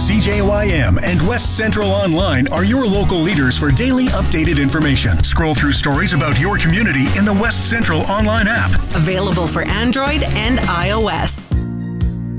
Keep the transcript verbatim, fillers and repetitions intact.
C J Y M and West Central Online are your local leaders for daily updated information. Scroll through stories about your community in the West Central Online app. Available for Android and iOS.